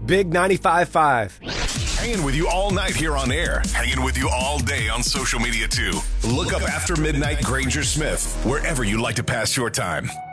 Big 95.5. Hanging with you all night here on air. Hanging with you all day on social media, too. Look up After Midnight Granger Smith, wherever you like to pass your time.